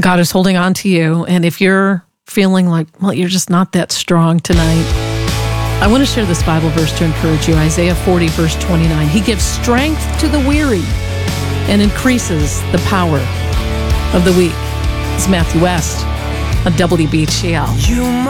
God is holding on to you. And if you're feeling like, well, you're just not that strong tonight, I want to share this Bible verse to encourage you. Isaiah 40, verse 29. He gives strength to the weary and increases the power of the weak. It's Matthew West on WBGL.